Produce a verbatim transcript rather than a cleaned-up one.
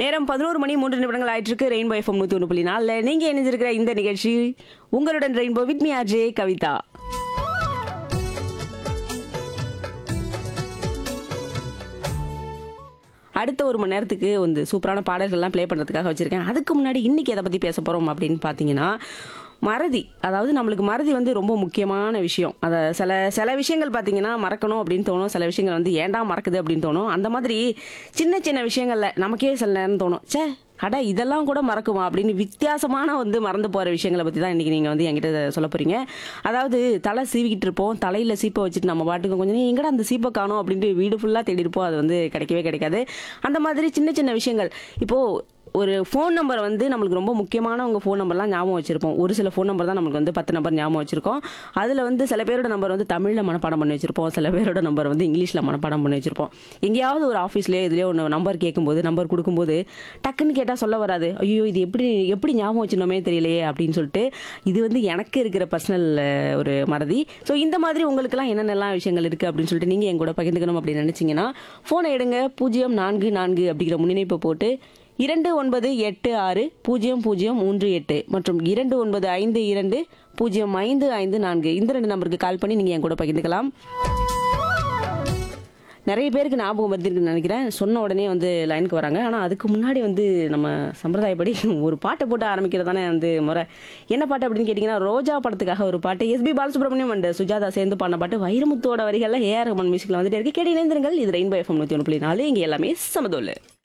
நேரம் பதினொரு மணி மூன்று நிமிடங்கள் ஆயிட்டிருக்கு. ரெயின்போ எஃப்எம் நூற்றி ஒன்று புள்ளி நாலில் நீங்கள் இணைஞ்சிருக்கிற இந்த நிகழ்ச்சி உங்களுடன் rainbow with me RJ Kavitha. அடுத்த ஒரு மணி நேரத்துக்கு வந்து சூப்பரான பாடல்கள்லாம் ப்ளே பண்ணுறதுக்காக வச்சுருக்கேன். அதுக்கு முன்னாடி இன்றைக்கி எதை பற்றி பேச போகிறோம் அப்படின்னு பார்த்தீங்கன்னா, மறதி. அதாவது நம்மளுக்கு மறதி வந்து ரொம்ப முக்கியமான விஷயம். அதை சில சில விஷயங்கள் பார்த்தீங்கன்னா மறக்கணும் அப்படின்னு தோணும், சில விஷயங்கள் வந்து ஏன்டா மறக்குது அப்படின்னு தோணும். அந்த மாதிரி சின்ன சின்ன விஷயங்களில் நமக்கே சில நேரம் தோணும், சே அட இதெல்லாம் கூட மறக்குமா அப்படின்னு வித்தியாசமான வந்து மறந்து போகிற விஷயங்களை பற்றி தான் இன்றைக்கி நீங்கள் வந்து என்கிட்ட சொல்ல போகிறீங்க. அதாவது தலை சீவிக்கிட்டு இருப்போம், தலையில் சீப்பை வச்சுட்டு நம்ம பாட்டுக்கு கொஞ்சம் நேரம் எங்கடா அந்த சீப்பை காணும் அப்படின்ட்டு வீடு ஃபுல்லாக தேடி இருப்போம், அது வந்து கிடைக்கவே கிடைக்காது. அந்த மாதிரி சின்ன சின்ன விஷயங்கள். இப்போது ஒரு ஃபோன் நம்பர் வந்து நம்மளுக்கு ரொம்ப முக்கியமான உங்கள் ஃபோன் நம்பர்லாம் ஞாபகம் வச்சுருப்போம். ஒரு சில ஃபோன் நம்பர் தான் நம்மளுக்கு வந்து பத்து நம்பர் ஞாபகம் வச்சுருக்கோம். அதில் வந்து சில பேரோட நம்பர் வந்து தமிழில் மனப்பாடம் பண்ணி வச்சுருப்போம், சில பேரோட நம்பர் வந்து இங்கிலீஷில் மனப்பாடம் பண்ணி வச்சுருப்போம். எங்கேயாவது ஒரு ஆஃபீஸ்லேயே இதுலேயே ஒன்று நம்பர் கேட்கும்போது, நம்பர் கொடுக்கும்போது டக்குன்னு கேட்டால் சொல்ல வராது. ஐயோ இது எப்படி எப்படி ஞாபகம் வச்சுனோமே தெரியலையே அப்படின்னு சொல்லிட்டு, இது வந்து எனக்கு இருக்கிற பர்சனல் ஒரு மறதி. ஸோ இந்த மாதிரி உங்களுக்குலாம் என்னென்னலாம் விஷயங்கள் இருக்குது அப்படின்னு சொல்லிட்டு நீங்கள் என் கூட பகிர்ந்துக்கணும் அப்படின்னு நினச்சிங்கன்னா ஃபோனை எடுங்க. பூஜ்ஜியம் நான்கு நான்கு அப்படிங்கிற முன்னிணைப்பை போட்டு இரண்டு ஒன்பது எட்டு ஆறு பூஜ்ஜியம் பூஜ்ஜியம் மூன்று எட்டு மற்றும் இரண்டு ஒன்பது ஐந்து இரண்டு பூஜ்ஜியம் ஐந்து ஐந்து நான்கு இந்த ரெண்டு நம்பருக்கு கால் பண்ணி நீங்கள் என் கூட பகிர்ந்துக்கலாம். நிறைய பேருக்கு ஞாபகம் வருதுன்னு நினைக்கிறேன். சொன்ன உடனே வந்து லைனுக்கு வராங்க. ஆனால் அதுக்கு முன்னாடி வந்து நம்ம சம்பிரதாயப்படி ஒரு பாட்டை போட்டு ஆரம்பிக்கிறதானே வந்து முறை. என்ன பாட்டு அப்படின்னு கேட்டிங்கன்னா, ரோஜா படத்துக்காக ஒரு பாட்டு, எஸ்பி பாலசுப்ரமணியம் அண்ட் சுஜாதா சேர்ந்து பாடின பாட்டு, வைரமுத்தோட வரிகளில் ஏஆர் ரஹ்மான் மியூசிக்கில் வந்துட்டே இருக்கு. கேட்டு இணைந்திருங்கள். இது ரெயின்போ எஃப்எம் நூற்றி ஒன்று புள்ளி நாலு. இங்கே எல்லாமே சமதோல்.